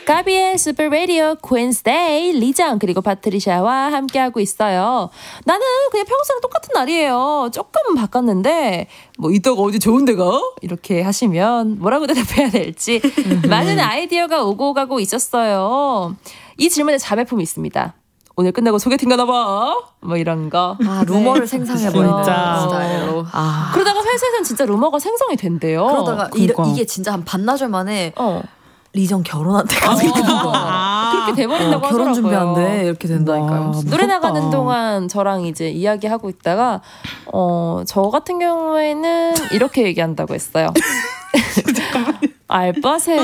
가비의 슈퍼 라디오 퀸스데이 리정 그리고 파트리샤와 함께하고 있어요. 나는 그냥 평소랑 똑같은 날이에요. 조금 바꿨는데 뭐 이따가 어디 좋은 데 가? 이렇게 하시면 뭐라고 대답해야 될지 많은 아이디어가 오고 가고 있었어요. 이 질문에 자매품이 있습니다. 오늘 끝나고 소개팅 가나 봐. 뭐 이런 거. 아, 루머를 생성해버리는 스타일로. 그러다가 회사에서는 진짜 루머가 생성이 된대요. 그러다가 이게 진짜 한 반나절 만에 리정 결혼한대까지 그렇게 돼버린다고 하더라고요. 결혼 준비한대 이렇게 된다니까요. 노래 나가는 동안 저랑 이제 이야기하고 있다가 저 같은 경우에는 이렇게 얘기한다고 했어요. 알바세요?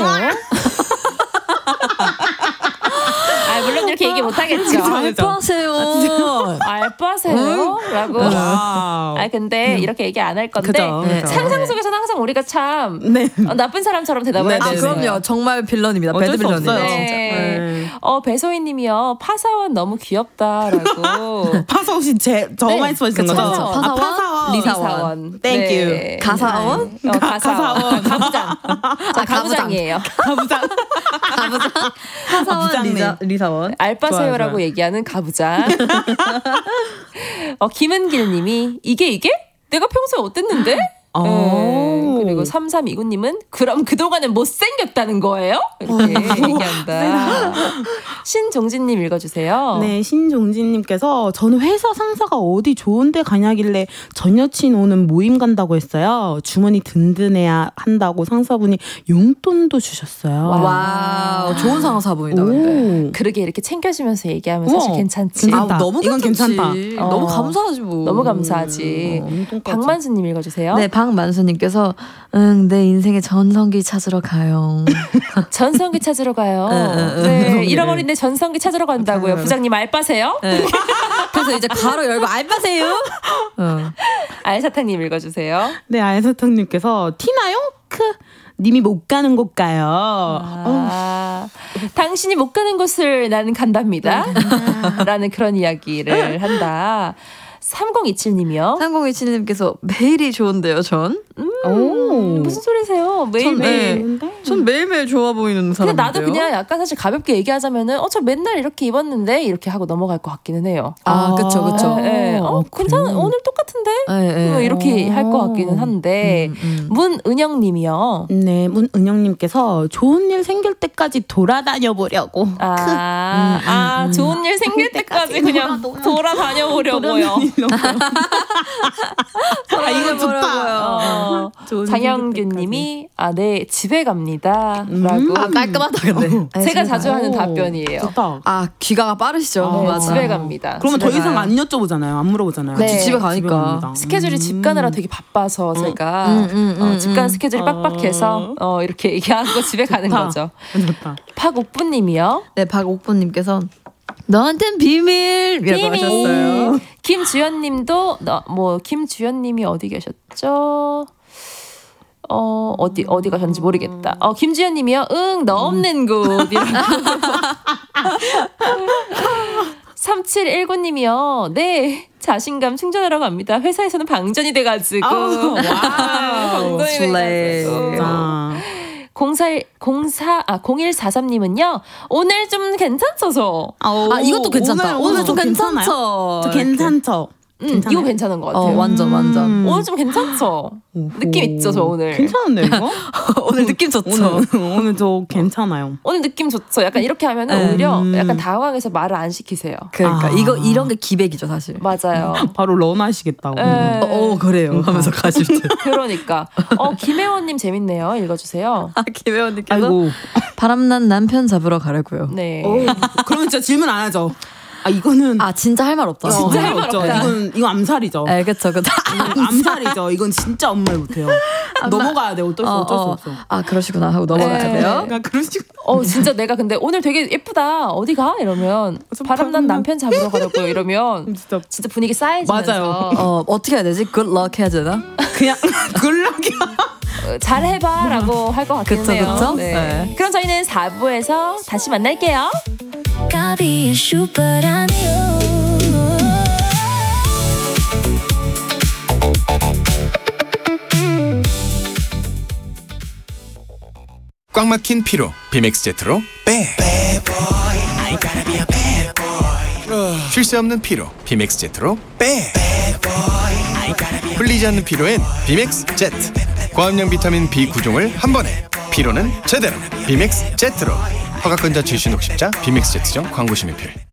물론 이렇게 얘기 못하겠죠. 알바세요. 알바세요? 라고. 근데 이렇게 얘기 안 할 건데 그쵸. 상상 속에서는 항상 우리가 참 나쁜 사람처럼 대답을 네, 하고 있어요. 그럼요. 정말 빌런입니다. 배드 빌런이에요. 네. 배소희님이요. 파사원 너무 귀엽다라고. 파사원 씨 저만 있으신 거죠? 파사원? 리사원. 땡큐. 가사원? 가사원. 가부장. 가부장이에요. 가부장. 파사원 리사원. 알바세요라고 좋아요. 얘기하는 가부장. 김은길님이 이게? 내가 평소에 어땠는데? 그리고 3329님은 그럼 그동안은 못생겼다는 거예요? 이렇게 얘기한다. 신종진님 읽어주세요. 네, 신종진님께서 저는 회사 상사가 어디 좋은 데 가냐길래 전 여친 오는 모임 간다고 했어요. 주머니 든든해야 한다고 상사분이 용돈도 주셨어요. 와우, 좋은 상사분이다. 그러게 이렇게 챙겨주면서 얘기하면 사실 괜찮지. 너무 이건 괜찮다. 너무 감사하지 뭐. 너무 감사하지. 박만수님 읽어주세요. 네, 박만수님께서 내 인생의 전성기 찾으러 가요. 전성기 찾으러 가요. 네, 잃어버린 내 전성기 찾으러 간다고요. 부장님 알바세요? 네. 그래서 이제 가로 열고 알바세요? 알사탕님 읽어주세요. 네, 알사탕님께서 티나요? 님이 못 가는 곳 가요. 당신이 못 가는 곳을 나는 간답니다. 라는 그런 이야기를 한다. 3027님이요. 3027님께서 매일이 좋은데요, 전? 무슨 소리세요? 매일매일. 전 매일매일 좋아 보이는 사람인데요. 근데 나도 그냥 약간 사실 가볍게 얘기하자면은 저 맨날 이렇게 입었는데 이렇게 하고 넘어갈 것 같기는 해요. 그쵸. 네. 괜찮아. 오늘 똑같은데? 뭐 이렇게 할 것 같기는 한데. 문은영님이요. 네, 문은영님께서 좋은 일 생길 때까지 돌아다녀 보려고. 좋은 일 생길 때까지 그냥 돌아다녀 보려고요. 이거 좋다. 장영균님이 네 집에 갑니다. 라고. 깔끔하다 근데. 제가 자주 하는 답변이에요. 좋다. 귀가가 빠르시죠. 네, 집에 갑니다. 그러면 더 이상 안 여쭤보잖아요. 안 물어보잖아요. 네. 집에 가니까. 스케줄이 집 가느라 되게 바빠서 제가 집 가는 스케줄이 빡빡해서 이렇게 얘기하고 집에 가는 거죠. 좋다. 박옥부님이요. 네, 박옥부님께서 너한텐 비밀이라고 하셨어요. 김주연님도 김주연님이 어디 계셨죠? 어디 가셨는지 모르겠다. 김주연님이요. 너 없는 곳이라고. 3719님이요. 네, 자신감 충전하러 갑니다. 회사에서는 방전이 돼가지고. 슬레이. 0143님은요. 오늘 좀 괜찮죠? 이것도 괜찮다. 오늘 좀 괜찮죠? 저 괜찮죠? 이거 괜찮은 것 같아요. 완전. 오늘 좀 괜찮죠? 느낌 있죠, 저 오늘. 괜찮은데, 이거? 오늘 느낌 좋죠? 오늘 저 괜찮아요. 오늘 느낌 좋죠? 약간 이렇게 하면 오히려 약간 당황해서 말을 안 시키세요. 그러니까 이런 게 기백이죠, 사실. 맞아요. 바로 런하시겠다고. 그래요. 하면서 가실 때. 그러니까. 김혜원님 재밌네요. 읽어주세요. 김혜원님께서 바람난 남편 잡으러 가려고요. 네. 그러면 진짜 질문 안 하죠. 이거는 진짜 할 말 없다. 진짜 할 말 없다. 이건 암살이죠. 그쵸. 암살이죠. 이건 진짜 아무 말 못해요. 넘어가야 돼. 어쩔 수 없어. 그러시구나 하고 넘어가야 돼요. 그러시고. 진짜 내가 근데 오늘 되게 예쁘다. 어디 가? 이러면 바람난 남편 잡으러 가려고요. 이러면 진짜 분위기 쌓여지면서. 맞아요. 어떻게 해야 되지? Good luck 해야 되나? 그냥 굴럭이야. 잘 해봐 라고 할 것 같긴 해요. 그쵸? 네. 그럼 저희는 4부에서 다시 만날게요. 가비의 슈퍼 라디오. 꽉 막힌 피로 비맥스 제트로 빼. 쉴 새 없는 피로 비맥스 제트로 빼. 풀리지 않는 피로엔 비맥스 제트. 고함량 비타민 B 구종을 한 번에. 피로는 제대로 비맥스 제트로. 허가권자 질신 혹십자 비맥스 제트점 광고 심의필.